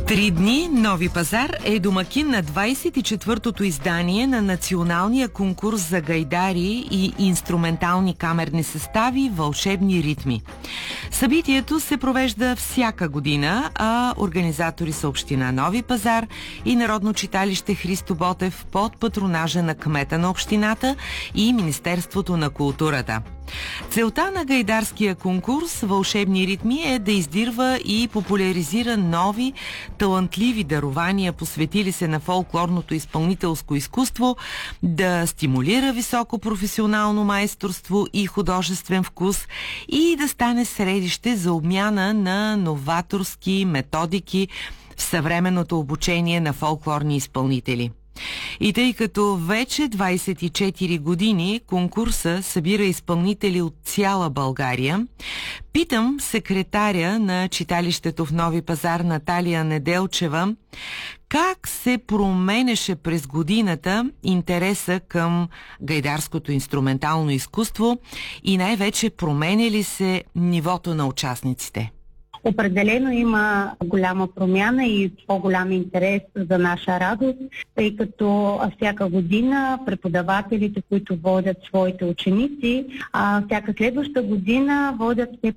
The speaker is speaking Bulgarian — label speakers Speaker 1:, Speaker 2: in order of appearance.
Speaker 1: Три дни Нови пазар е домакин на 24-тото издание на националния конкурс за гайдари и инструментални камерни състави "Вълшебни ритми". Събитието се провежда всяка година, а организатори са община Нови пазар и Народно читалище Христо Ботев под патронажа на кмета на общината и Министерството на културата. Целта на гайдарския конкурс "Вълшебни ритми" е да издирва и популяризира нови, талантливи дарования, посветили се на фолклорното изпълнителско изкуство, да стимулира високо професионално майсторство и художествен вкус и да стане средище за обмяна на новаторски методики в съвременното обучение на фолклорни изпълнители. И тъй като вече 24 години конкурса събира изпълнители от цяла България, питам секретаря на читалището в Нови пазар Наталия Неделчева как се променеше през годината интереса към гайдарското инструментално изкуство и най-вече променя ли се нивото на участниците?
Speaker 2: Определено има голяма промяна и по-голям интерес за наша радост, тъй като всяка година преподавателите, които водят своите ученици, всяка следваща година водят все